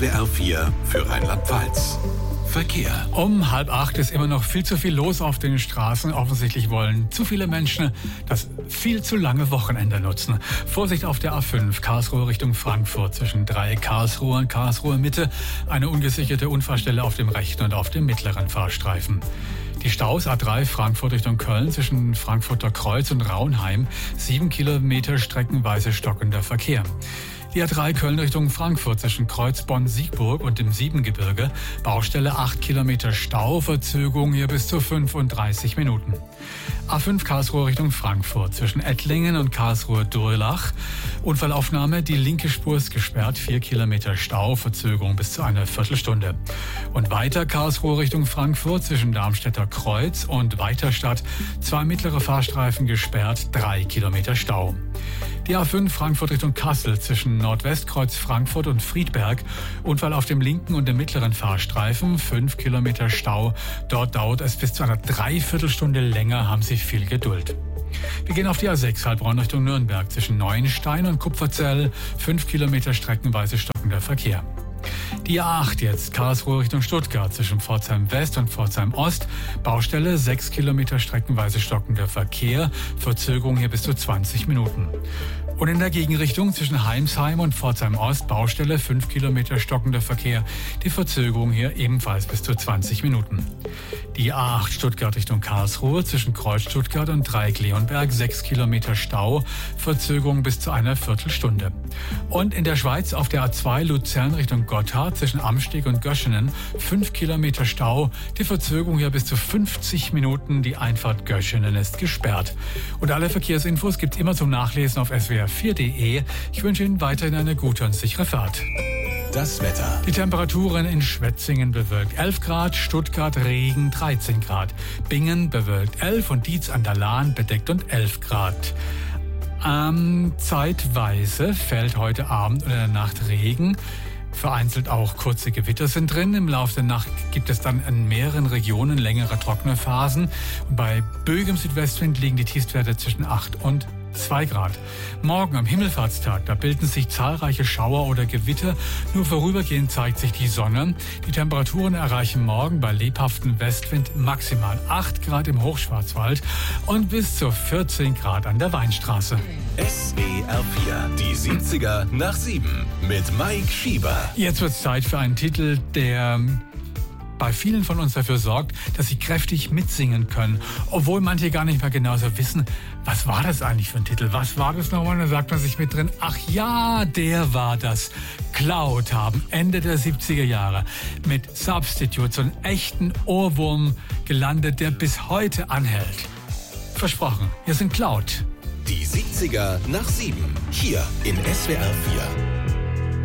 SWR 4 für Rheinland-Pfalz. Verkehr. Um 7:30 ist immer noch viel zu viel los auf den Straßen. Offensichtlich wollen zu viele Menschen das viel zu lange Wochenende nutzen. Vorsicht auf der A5, Karlsruhe Richtung Frankfurt. Zwischen Dreieck Karlsruhe und Karlsruhe Mitte eine ungesicherte Unfallstelle auf dem rechten und auf dem mittleren Fahrstreifen. Die Staus A3 Frankfurt Richtung Köln zwischen Frankfurter Kreuz und Raunheim. 7 Kilometer streckenweise stockender Verkehr. Die A3 Köln Richtung Frankfurt zwischen Kreuz Bonn-Siegburg und dem Siebengebirge. Baustelle 8 Kilometer Stau, Verzögerung hier bis zu 35 Minuten. A5 Karlsruhe Richtung Frankfurt zwischen Ettlingen und Karlsruhe-Durlach. Unfallaufnahme, die linke Spur ist gesperrt, 4 Kilometer Stau, Verzögerung bis zu einer Viertelstunde. Und weiter Karlsruhe Richtung Frankfurt zwischen Darmstädter Kreuz und Weiterstadt. 2 mittlere Fahrstreifen gesperrt, 3 Kilometer Stau. Die A5 Frankfurt Richtung Kassel zwischen Nordwestkreuz Frankfurt und Friedberg. Unfall auf dem linken und dem mittleren Fahrstreifen, 5 Kilometer Stau. Dort dauert es bis zu einer Dreiviertelstunde länger, haben Sie viel Geduld. Wir gehen auf die A6 Heilbronn Richtung Nürnberg zwischen Neuenstein und Kupferzell. 5 Kilometer streckenweise stockender Verkehr. Die A8 jetzt, Karlsruhe Richtung Stuttgart zwischen Pforzheim West und Pforzheim Ost. Baustelle, 6 Kilometer streckenweise stockender Verkehr. Verzögerung hier bis zu 20 Minuten. Und in der Gegenrichtung zwischen Heimsheim und Pforzheim Ost, Baustelle, 5 Kilometer stockender Verkehr. Die Verzögerung hier ebenfalls bis zu 20 Minuten. Die A8 Stuttgart Richtung Karlsruhe zwischen Kreuz Stuttgart und Dreieck Leonberg, 6 Kilometer Stau, Verzögerung bis zu einer Viertelstunde. Und in der Schweiz auf der A2 Luzern Richtung Gotthard zwischen Amsteg und Göschenen, 5 Kilometer Stau, die Verzögerung hier bis zu 50 Minuten, die Einfahrt Göschenen ist gesperrt. Und alle Verkehrsinfos gibt's immer zum Nachlesen auf swr4.de. Ich wünsche Ihnen weiterhin eine gute und sichere Fahrt. Das Wetter. Die Temperaturen in Schwetzingen bewölkt 11 Grad, Stuttgart Regen 13 Grad, Bingen bewölkt 11 und Dietz an der Lahn bedeckt und 11 Grad. Zeitweise fällt heute Abend oder in der Nacht Regen. Vereinzelt auch kurze Gewitter sind drin. Im Laufe der Nacht gibt es dann in mehreren Regionen längere trockene Phasen. Und bei böigem Südwestwind liegen die Tiefstwerte zwischen 8 und 2 Grad. Morgen am Himmelfahrtstag, da bilden sich zahlreiche Schauer oder Gewitter. Nur vorübergehend zeigt sich die Sonne. Die Temperaturen erreichen morgen bei lebhaftem Westwind maximal 8 Grad im Hochschwarzwald und bis zu 14 Grad an der Weinstraße. SWR 4, die 70er nach 7 mit Mike Schieber. Jetzt wird es Zeit für einen Titel, der bei vielen von uns dafür sorgt, dass sie kräftig mitsingen können. Obwohl manche gar nicht mehr genauso wissen, was war das eigentlich für ein Titel? Was war das nochmal? Dann sagt man sich mit drin, ach ja, der war das. Cloud haben Ende der 70er Jahre mit Substitute so einen echten Ohrwurm gelandet, der bis heute anhält. Versprochen, hier sind Cloud. Die 70er nach 7, hier in SWR 4.